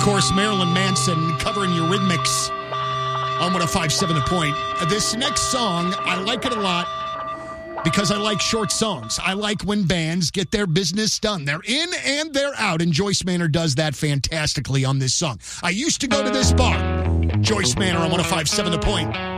course, Marilyn Manson covering Eurythmics on 105.7 The Point. This next song, I like it a lot because I like short songs. I like when bands get their business done. They're in and they're out, and Joyce Manor does that fantastically on this song. I used to go to this bar, Joyce Manor on 105.7 The Point.